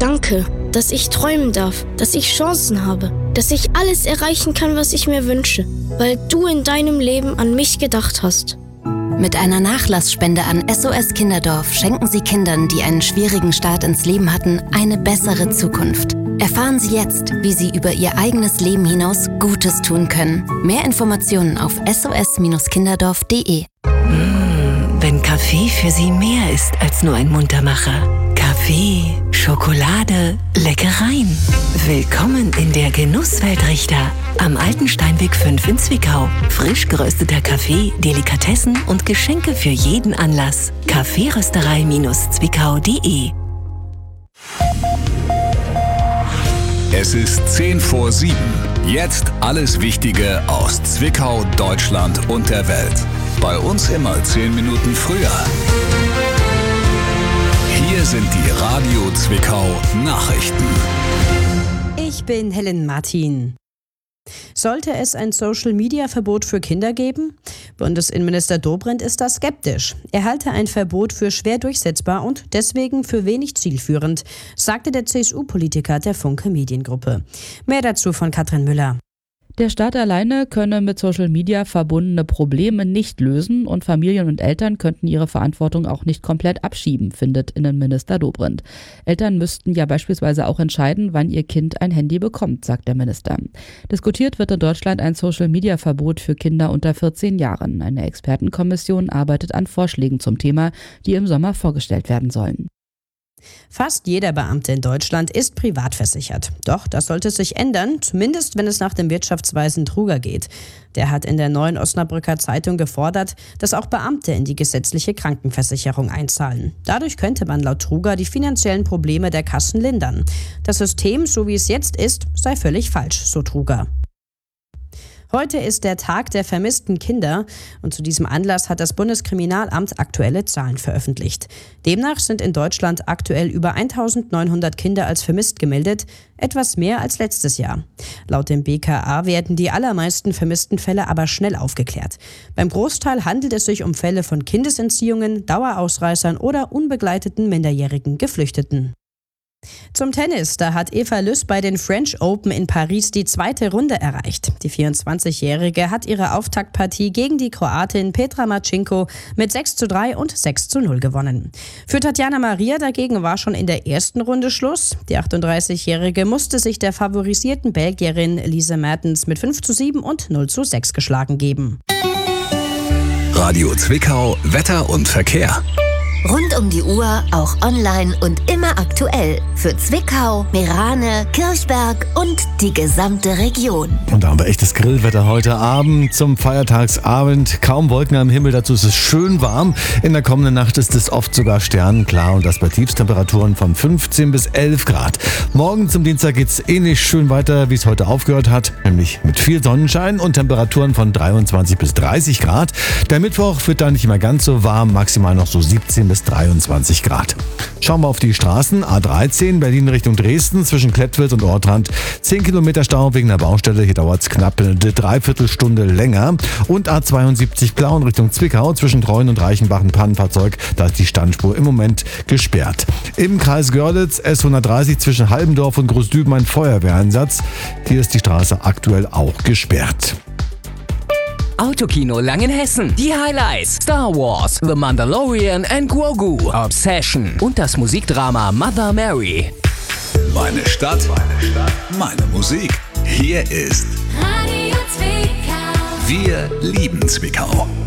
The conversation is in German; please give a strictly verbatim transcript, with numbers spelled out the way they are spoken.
Danke, dass ich träumen darf, dass ich Chancen habe, dass ich alles erreichen kann, was ich mir wünsche, weil du in deinem Leben an mich gedacht hast. Mit einer Nachlassspende an S O S Kinderdorf schenken Sie Kindern, die einen schwierigen Start ins Leben hatten, eine bessere Zukunft. Erfahren Sie jetzt, wie Sie über Ihr eigenes Leben hinaus Gutes tun können. Mehr Informationen auf s o s kinderdorf punkt d e. Mmh, wenn Kaffee für Sie mehr ist als nur ein Muntermacher. Kaffee, Schokolade, Leckereien. Willkommen in der Genusswelt Richter. Am Alten Steinweg fünf in Zwickau. Frisch gerösteter Kaffee, Delikatessen und Geschenke für jeden Anlass. kaffeerösterei zwickau punkt d e. Es ist zehn vor sieben. Jetzt alles Wichtige aus Zwickau, Deutschland und der Welt. Bei uns immer zehn Minuten früher. Hier sind die Radio Zwickau Nachrichten. Ich bin Helen Martin. Sollte es ein Social-Media-Verbot für Kinder geben? Bundesinnenminister Dobrindt ist da skeptisch. Er halte ein Verbot für schwer durchsetzbar und deswegen für wenig zielführend, sagte der C S U-Politiker der Funke Mediengruppe. Mehr dazu von Katrin Müller. Der Staat alleine könne mit Social Media verbundene Probleme nicht lösen und Familien und Eltern könnten ihre Verantwortung auch nicht komplett abschieben, findet Innenminister Dobrindt. Eltern müssten ja beispielsweise auch entscheiden, wann ihr Kind ein Handy bekommt, sagt der Minister. Diskutiert wird in Deutschland ein Social Media Verbot für Kinder unter vierzehn Jahren. Eine Expertenkommission arbeitet an Vorschlägen zum Thema, die im Sommer vorgestellt werden sollen. Fast jeder Beamte in Deutschland ist privat versichert. Doch das sollte sich ändern, zumindest wenn es nach dem Wirtschaftsweisen Truger geht. Der hat in der Neuen Osnabrücker Zeitung gefordert, dass auch Beamte in die gesetzliche Krankenversicherung einzahlen. Dadurch könnte man laut Truger die finanziellen Probleme der Kassen lindern. Das System, so wie es jetzt ist, sei völlig falsch, so Truger. Heute ist der Tag der vermissten Kinder und zu diesem Anlass hat das Bundeskriminalamt aktuelle Zahlen veröffentlicht. Demnach sind in Deutschland aktuell über eintausendneunhundert Kinder als vermisst gemeldet, etwas mehr als letztes Jahr. Laut dem B K A werden die allermeisten vermissten Fälle aber schnell aufgeklärt. Beim Großteil handelt es sich um Fälle von Kindesentziehungen, Dauerausreißern oder unbegleiteten minderjährigen Geflüchteten. Zum Tennis, da hat Eva Lüss bei den French Open in Paris die zweite Runde erreicht. Die vierundzwanzigjährige hat ihre Auftaktpartie gegen die Kroatin Petra Marcinko mit sechs zu drei und sechs zu null gewonnen. Für Tatjana Maria dagegen war schon in der ersten Runde Schluss. Die achtunddreißigjährige musste sich der favorisierten Belgierin Lise Mertens mit fünf zu sieben und null zu sechs geschlagen geben. Radio Zwickau, Wetter und Verkehr. Rund um die Uhr, auch online und immer aktuell. Für Zwickau, Meerane, Kirchberg und die gesamte Region. Und da haben wir echtes Grillwetter heute Abend zum Feiertagsabend. Kaum Wolken am Himmel, dazu ist es schön warm. In der kommenden Nacht ist es oft sogar sternenklar und das bei Tiefstemperaturen von fünfzehn bis elf Grad. Morgen zum Dienstag geht es ähnlich schön weiter, wie es heute aufgehört hat. Nämlich mit viel Sonnenschein und Temperaturen von dreiundzwanzig bis dreißig Grad. Der Mittwoch wird dann nicht mehr ganz so warm, maximal noch so siebzehn bis dreiundzwanzig Grad. Schauen wir auf die Straßen. A dreizehn Berlin Richtung Dresden zwischen Klettwitz und Ortrand. zehn Kilometer Stau wegen der Baustelle. Hier dauert es knapp eine Dreiviertelstunde länger. Und A zweiundsiebzig Plauen Richtung Zwickau zwischen Treuen und Reichenbach ein Pannenfahrzeug. Da ist die Standspur im Moment gesperrt. Im Kreis Görlitz S hundertdreißig zwischen Halbendorf und Großdüben ein Feuerwehreinsatz. Hier ist die Straße aktuell auch gesperrt. Autokino Langenhessen. Die Highlights: Star Wars, The Mandalorian and Grogu, Obsession und das Musikdrama Mother Mary. Meine Stadt, meine Stadt, meine Musik. Hier ist Radio Zwickau. Wir lieben Zwickau.